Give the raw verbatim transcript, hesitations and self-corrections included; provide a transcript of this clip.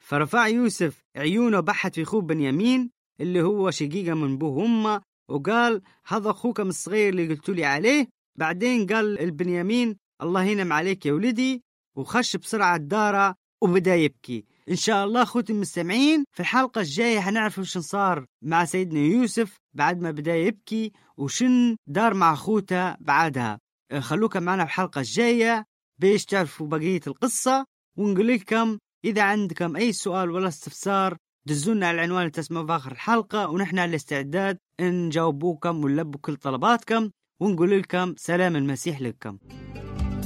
فرفع يوسف عيونه بحث في أخوه بنيامين اللي هو شقيقة من أبوه وأمه، وقال هذا أخوكم الصغير اللي قلتوا لي عليه. بعدين قال البنيامين الله ينعم عليك يا ولدي، وخش بسرعة الدارة وبدأ يبكي. إن شاء الله أخوتي المستمعين في الحلقة الجاية هنعرف وش صار مع سيدنا يوسف بعد ما بدأ يبكي، وشن دار مع أخوته بعدها. خلوكم معنا في الحلقة الجاية بيش تعرفوا بقية القصة، ونقول لكم إذا عندكم أي سؤال ولا استفسار دزونا على العنوان اللي تسمعوا في آخر الحلقة، ونحن على الاستعداد نجاوبوكم ونلبوا كل طلباتكم، ونقول لكم سلام المسيح لكم.